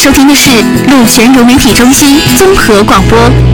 收听的是鹿泉流媒体中心综合广播。